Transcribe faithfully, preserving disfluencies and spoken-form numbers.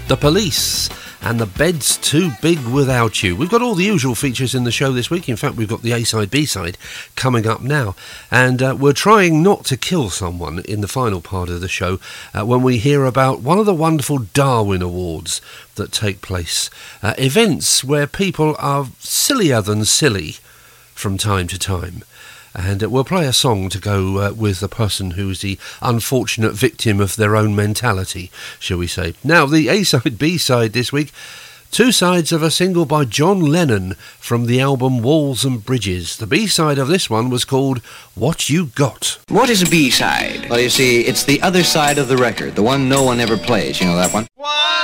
The Police and The Bed's Too Big Without You. We've got all the usual features in the show this week. In fact, we've got the A-side, B-side coming up now. And uh, we're trying not to kill someone in the final part of the show uh, when we hear about one of the wonderful Darwin Awards that take place. Uh, events where people are sillier than silly from time to time. And uh, we'll play a song to go uh, with the person who's the unfortunate victim of their own mentality, shall we say. Now, the A-side, B-side this week, two sides of a single by John Lennon from the album Walls and Bridges. The B-side of this one was called What You Got. What is a B-side? Well, you see, it's the other side of the record, the one no one ever plays. You know that one? What?